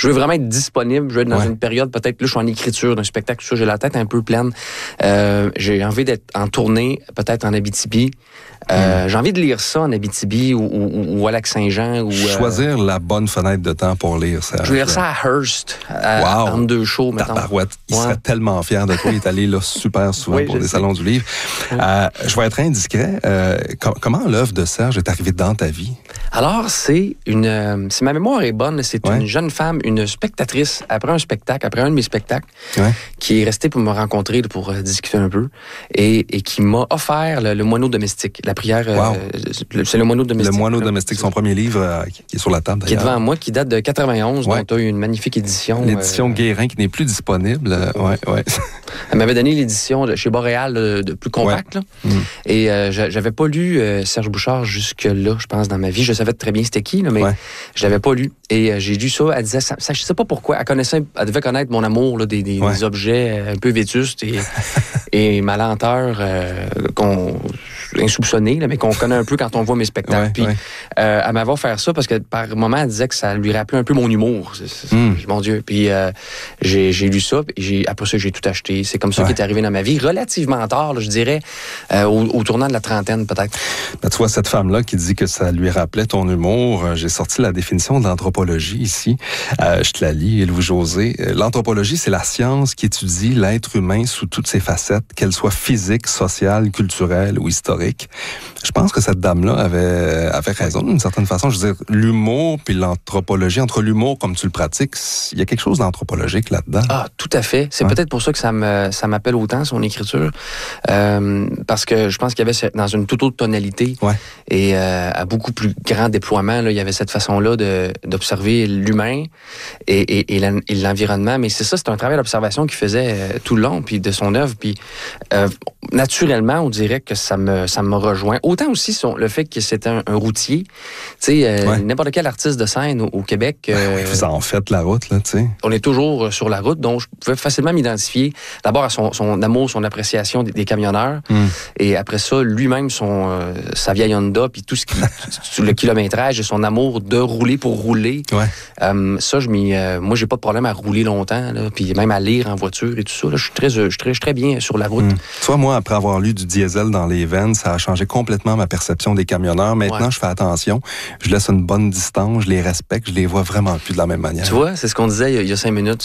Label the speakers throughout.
Speaker 1: je veux vraiment être disponible. Je veux être dans une période, peut-être, là, je suis en écriture d'un spectacle, j'ai la tête un peu pleine. J'ai envie d'être en tournée, peut-être en Abitibi. J'ai envie de lire ça en Abitibi ou à Lac-Saint-Jean.
Speaker 2: Choisir la bonne fenêtre de temps pour lire ça.
Speaker 1: Je vais lire ça à Hearst, entre deux shows, mettons.
Speaker 2: Tabarouette. Il serait tellement fier de toi. Il est allé là super souvent pour des salons du livre. Je vais être indiscret. Comment l'œuvre de Serge est arrivée dans ta vie?
Speaker 1: Alors, si ma mémoire est bonne, c'est une jeune femme, une spectatrice, après un de mes spectacles, qui est restée pour me rencontrer, pour discuter un peu, et qui m'a offert le moineau domestique. La prière, c'est le moineau domestique.
Speaker 2: Le moineau domestique, son premier livre qui est sur la table d'ailleurs.
Speaker 1: Qui est devant moi, qui date de 91, dont tu as eu une magnifique édition.
Speaker 2: L'édition Guérin qui n'est plus disponible.
Speaker 1: Elle m'avait donné l'édition chez Boréal de plus compacte. Et j'avais pas lu Serge Bouchard jusque-là, je pense, dans ma vie. Je savais très bien c'était qui, là, mais je l'avais pas lu. Et j'ai lu ça. Elle disait, je sais pas pourquoi. Elle devait connaître mon amour là, des objets un peu vétustes et ma lenteur insoupçonnée, là, mais qu'on connaît un peu quand on voit mes spectacles. Puis elle m'avait offert ça parce que par moment, elle disait que ça lui rappelait un peu mon humour. Mon Dieu. Puis j'ai lu ça. Et après ça, j'ai tout acheté. C'est comme ça qui est arrivé dans ma vie. Relativement tard, là, je dirais, au tournant de la trentaine, peut-être.
Speaker 2: Ben, tu vois, cette femme-là qui dit que ça lui rappelait ton humour, j'ai sorti la définition de l'anthropologie ici. Je te la lis, Louis-José. L'anthropologie, c'est la science qui étudie l'être humain sous toutes ses facettes, qu'elles soient physiques, sociales, culturelles ou historiques. Je pense que cette dame-là avait raison d'une certaine façon. Je veux dire, l'humour puis l'anthropologie, entre l'humour comme tu le pratiques, il y a quelque chose d'anthropologique là-dedans.
Speaker 1: Ah, tout à fait. C'est peut-être pour ça que ça m'appelle autant, son écriture. Parce que je pense qu'il y avait dans une toute autre tonalité et à beaucoup plus grand déploiement, là, il y avait cette façon-là d'observer l'humain et l'environnement. Mais c'est ça, c'est un travail d'observation qu'il faisait tout le long, puis de son œuvre. Puis naturellement, on dirait que ça me rejoint. Autant aussi le fait que c'était un routier. Tu sais, n'importe quel artiste de scène au Québec...
Speaker 2: vous en faites la route, là, tu sais.
Speaker 1: On est toujours sur la route, donc je pouvais facilement m'identifier d'abord à son amour, son appréciation des camionneurs, et après ça, lui-même, sa vieille Honda, puis tout le kilométrage et son amour de rouler pour rouler. Ça, moi, j'ai pas de problème à rouler longtemps, là, puis même à lire en voiture et tout ça. Là, je suis très bien sur la route.
Speaker 2: Tu vois, moi, après avoir lu du diesel dans les veines, ça a changé complètement ma perception des camionneurs. Maintenant, je fais attention. Je laisse une bonne distance, je les respecte, je les vois vraiment plus de la même manière.
Speaker 1: Tu vois, c'est ce qu'on disait il y a 5 minutes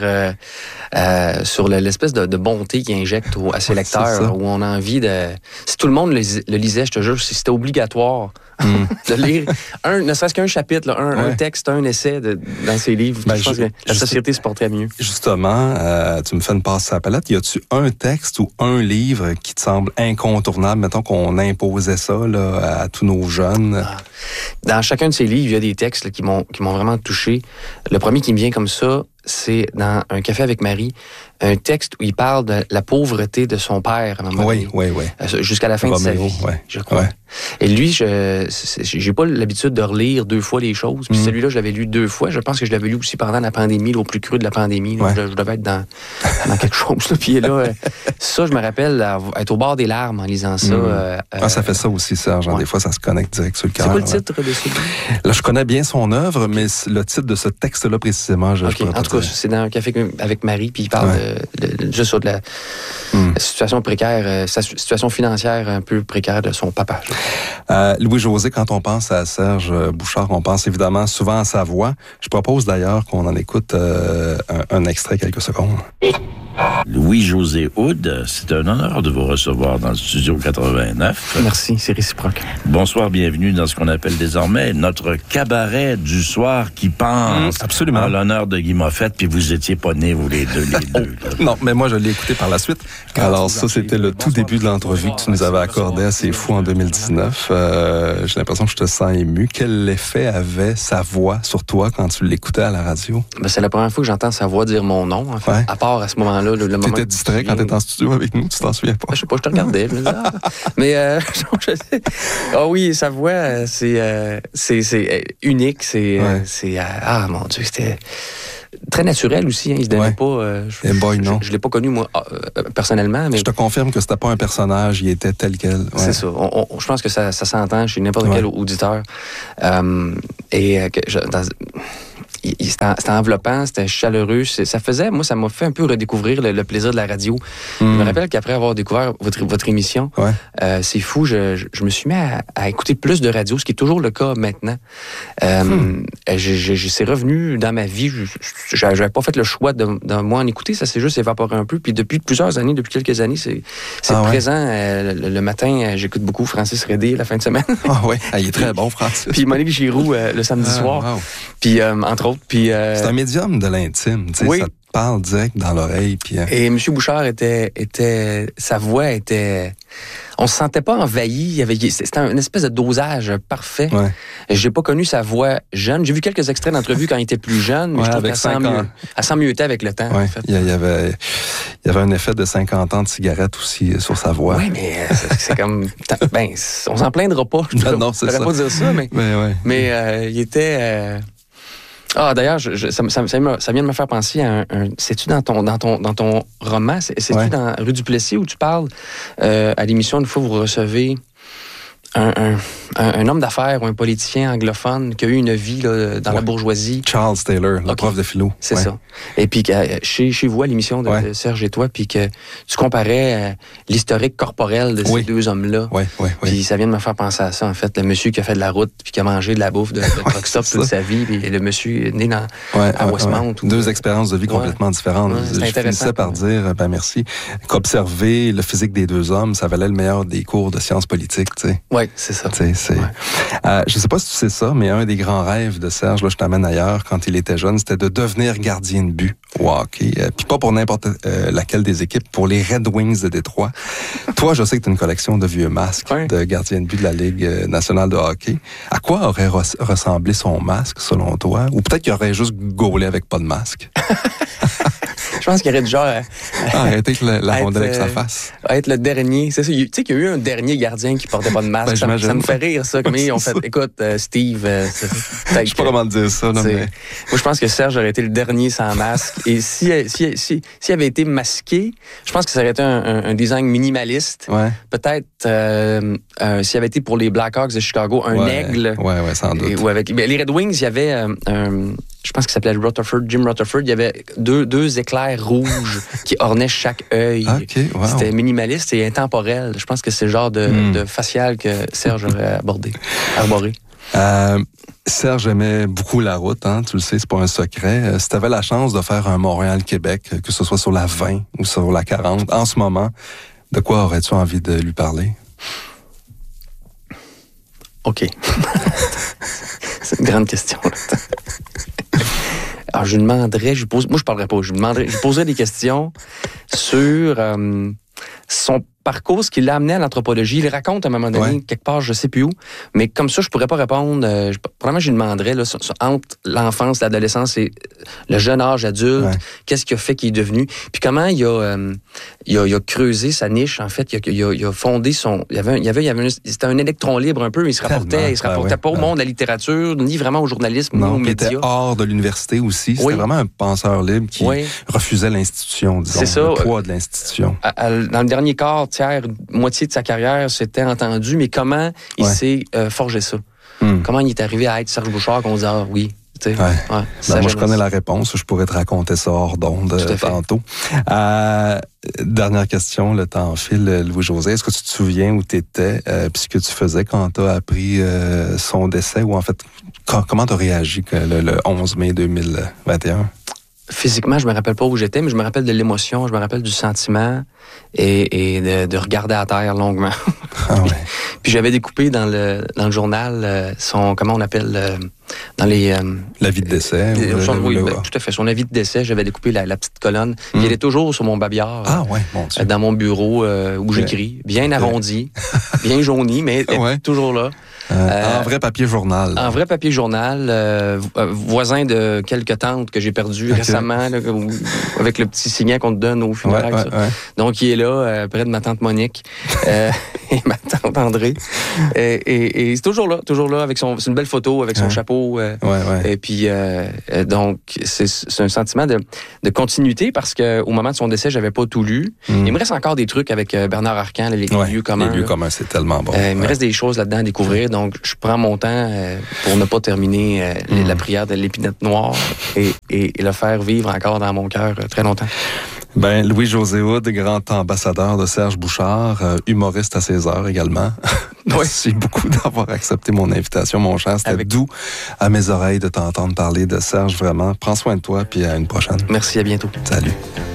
Speaker 1: sur l'espèce de bonté qu'il injecte à ses lecteurs, où on a envie de... Si tout le monde le lisait, je te jure, si c'était obligatoire de lire ne serait-ce qu'un chapitre, là, un texte, un essai dans ses livres, je pense que la société se porterait mieux.
Speaker 2: Justement, tu me fais une passe à la palette. Y a-tu un texte ou un livre qui te semble incontournable? Mettons qu'on imposait ça là, à tous nos jeunes.
Speaker 1: Dans chacun de ces livres, il y a des textes là, qui m'ont vraiment touché. Le premier qui me vient comme ça, c'est dans Un café avec Marie, un texte où il parle de la pauvreté de son père à un moment donné. Jusqu'à la fin de sa vie, je crois. Et lui, j'ai pas l'habitude de relire 2 fois les choses. Puis celui-là, je l'avais lu 2 fois. Je pense que je l'avais lu aussi pendant la pandémie, là, au plus creux de la pandémie. Là, je devais être dans quelque chose. Là. Puis là, ça, je me rappelle être au bord des larmes en lisant ça.
Speaker 2: Ça fait ça aussi, Serge. Des fois, ça se connecte direct sur le cœur.
Speaker 1: C'est quoi le titre de ce livre?
Speaker 2: Là, je connais bien son œuvre, mais le titre de ce texte-là, précisément, je pourrais pas
Speaker 1: En tout cas, c'est dans Un café avec Marie, puis il parle juste de la situation précaire, sa situation financière un peu précaire de son papa.
Speaker 2: Louis-José, quand on pense à Serge Bouchard, on pense évidemment souvent à sa voix. Je propose d'ailleurs qu'on en écoute un extrait, quelques secondes.
Speaker 3: Louis-José Hood, c'est un honneur de vous recevoir dans le Studio 89.
Speaker 1: Merci, c'est réciproque.
Speaker 3: Bonsoir, bienvenue dans ce qu'on appelle désormais notre cabaret du soir qui pense
Speaker 2: absolument.
Speaker 3: À l'honneur de Guy Moffett, puis vous étiez pas nés, vous les deux.
Speaker 2: Non, mais moi, je l'ai écouté par la suite. Alors ça, c'était le tout début de l'entrevue que tu nous avais accordé à C'est Fou en 2019. J'ai l'impression que je te sens ému. Quel effet avait sa voix sur toi quand tu l'écoutais à la radio?
Speaker 1: C'est la première fois que j'entends sa voix dire mon nom, en fait. À part à ce moment-là.
Speaker 2: Tu étais distrait quand tu étais en studio avec nous, tu t'en souviens pas?
Speaker 1: Je sais pas, je te regardais. Je me disais, mais oui, sa voix, c'est unique. Mon Dieu, c'était très naturel aussi. Il se donnait pas. Je l'ai pas connu, moi, personnellement. Mais...
Speaker 2: Je te confirme que c'était pas un personnage, il était tel quel.
Speaker 1: C'est ça. Je pense que ça s'entend chez n'importe quel auditeur. c'était enveloppant, c'était chaleureux. Ça m'a fait un peu redécouvrir le plaisir de la radio. Je me rappelle qu'après avoir découvert votre émission, c'est fou, je me suis mis à écouter plus de radio, ce qui est toujours le cas maintenant. C'est revenu dans ma vie. J'avais pas fait le choix de moi en écouter, ça s'est juste évaporé un peu. Puis depuis plusieurs années, depuis quelques années, c'est présent. Le matin, j'écoute beaucoup Francis Redé la fin de semaine.
Speaker 2: Ah ouais, il est très bon, Francis.
Speaker 1: Puis Monique Giroux le samedi soir. Wow. Puis entre autre. Puis
Speaker 2: c'est un médium de l'intime, tu sais, ça te parle direct dans l'oreille. Puis
Speaker 1: et M. Bouchard sa voix était. On se sentait pas envahi. C'était une espèce de dosage parfait. Ouais. J'ai pas connu sa voix jeune. J'ai vu quelques extraits d'entrevues quand il était plus jeune, mais je trouve qu'elle s'en mieuxait avec le temps.
Speaker 2: Ouais.
Speaker 1: En fait.
Speaker 2: Il y avait un effet de 50 ans de cigarette aussi sur sa voix.
Speaker 1: Oui, mais c'est comme... on s'en plaindra pas.
Speaker 2: Non, c'est ça.
Speaker 1: Je pourrais pas dire ça, mais il était... d'ailleurs, ça vient de me faire penser à c'est-tu dans ton roman, c'est-tu dans Rue du Plessis où tu parles à l'émission, une fois vous recevez un homme d'affaires ou un politicien anglophone qui a eu une vie là, dans la bourgeoisie.
Speaker 2: Charles Taylor, le prof de philo.
Speaker 1: C'est ça. Et puis chez vous, à l'émission de Serge et toi, puis que tu comparais l'historique corporel de ces deux hommes-là. Puis ça vient de me faire penser à ça, en fait. Le monsieur qui a fait de la route puis qui a mangé de la bouffe de truck stop toute sa vie, puis le monsieur né à Westmount.
Speaker 2: Deux expériences de vie complètement différentes. Je finissais par dire, merci, qu'observer le physique des deux hommes, ça valait le meilleur des cours de sciences politiques, tu sais.
Speaker 1: Oui, c'est ça.
Speaker 2: Je sais pas si tu sais ça, mais un des grands rêves de Serge, là, je t'amène ailleurs, quand il était jeune, c'était de devenir gardien de but au hockey. Puis pas pour n'importe laquelle des équipes, pour les Red Wings de Détroit. Toi, je sais que tu as une collection de vieux masques de gardien de but de la Ligue nationale de hockey. À quoi aurait ressemblé son masque, selon toi? Ou peut-être qu'il aurait juste gaulé avec pas de masque?
Speaker 1: Je pense qu'il aurait du genre...
Speaker 2: arrêter la rondelle avec sa face.
Speaker 1: Être le dernier. C'est ça. Tu sais qu'il y a eu un dernier gardien qui portait pas de masque. Ça me fait rire, ça. Comme ils ont fait, écoute, Steve...
Speaker 2: je sais pas comment te dire ça. Là, mais...
Speaker 1: Moi, je pense que Serge aurait été le dernier sans masque. Et s'il avait été masqué, je pense que ça aurait été un design minimaliste. Ouais. Peut-être s'il avait été pour les Blackhawks de Chicago, un aigle.
Speaker 2: Oui, sans doute.
Speaker 1: Les Red Wings, il y avait... je pense qu'il s'appelait Jim Rutherford. Il y avait deux éclairs rouges qui ornaient chaque œil.
Speaker 2: Okay, wow.
Speaker 1: C'était minimaliste et intemporel. Je pense que c'est le genre de facial que Serge aurait arboré.
Speaker 2: Serge aimait beaucoup la route, hein, tu le sais, c'est pas un secret. Si tu avais la chance de faire un Montréal-Québec, que ce soit sur la 20 ou sur la 40, en ce moment, de quoi aurais-tu envie de lui parler?
Speaker 1: OK. C'est une grande question. Alors, je lui demanderais, moi, je parlerais pas. Je lui poserais des questions sur son parcours, ce qui l'a amené à l'anthropologie. Il raconte à un moment donné, quelque part, je sais plus où, mais comme ça, je pourrais pas répondre. Probablement, je lui demanderais, là, entre l'enfance, l'adolescence et le jeune âge adulte, qu'est-ce qu'il a fait qu'il est devenu, puis comment il a creusé sa niche, en fait. Il a fondé son... C'était un électron libre un peu, il se rapportait pas au monde de la littérature, ni vraiment au journalisme, ni aux médias.
Speaker 2: Il était hors de l'université aussi. C'était vraiment un penseur libre qui refusait l'institution, disons, le poids de l'institution.
Speaker 1: Dans le dernier quart, moitié de sa carrière s'était entendu, mais comment il s'est forgé ça? Comment il est arrivé à être Serge Bouchard qu'on dit oui?
Speaker 2: Moi, je connais la réponse. Je pourrais te raconter ça hors d'onde tantôt. Dernière question, le temps file, Louis-José. Est-ce que tu te souviens où tu étais puis ce que tu faisais quand tu as appris son décès? Ou en fait, comment tu as réagi le 11 mai 2021?
Speaker 1: Physiquement, je me rappelle pas où j'étais, mais je me rappelle de l'émotion, je me rappelle du sentiment et de regarder à terre longuement. Puis j'avais découpé dans le journal son, comment on appelle, dans les...
Speaker 2: l'avis de décès.
Speaker 1: Tout à fait. Son avis de décès, j'avais découpé la petite colonne. Puis elle est toujours sur mon babillard. Dans mon bureau où j'écris. Bien arrondi, bien jauni, mais elle est toujours là.
Speaker 2: En vrai papier journal.
Speaker 1: En vrai papier journal, voisin de quelques tantes que j'ai perdues récemment, là, avec le petit signet qu'on te donne au funérailles. Donc, il est là, près de ma tante Monique et ma tante André. Et c'est toujours là, avec c'est une belle photo, avec son chapeau tantôt. Et puis, donc, c'est un sentiment de continuité parce qu'au moment de son décès, j'avais pas tout lu. Il me reste encore des trucs avec Bernard Arcan, les lieux communs.
Speaker 2: Les lieux communs, c'est tellement bon.
Speaker 1: Il me reste des choses là-dedans à découvrir. Donc, je prends mon temps pour ne pas terminer la prière de l'épinette noire et le faire vivre encore dans mon cœur très longtemps.
Speaker 2: Ben, Louis-José Hood, grand ambassadeur de Serge Bouchard, humoriste à ses heures également. Merci beaucoup d'avoir accepté mon invitation, mon cher. C'était doux à mes oreilles de t'entendre parler de Serge, vraiment. Prends soin de toi, puis à une prochaine.
Speaker 1: Merci, à bientôt.
Speaker 2: Salut.